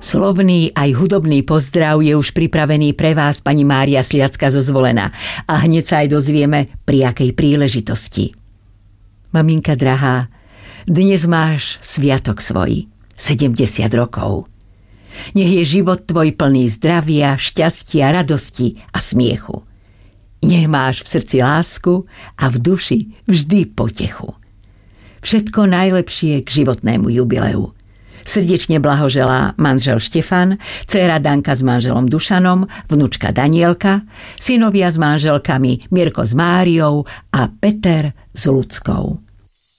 Slovný aj hudobný pozdrav je už pripravený pre vás pani Mária Sliacka zo Zvolena a hneď sa aj dozvieme, pri akej príležitosti. Maminka drahá, dnes máš sviatok svoj, 70 rokov. Nech je život tvoj plný zdravia, šťastia, radosti a smiechu. Nech máš v srdci lásku a v duši vždy potechu. Všetko najlepšie k životnému jubileu. Srdečne blahoželá manžel Štefan, dcéra Danka s manželom Dušanom, vnučka Danielka, synovia s manželkami Mirko s Máriou a Peter s Ľudskou.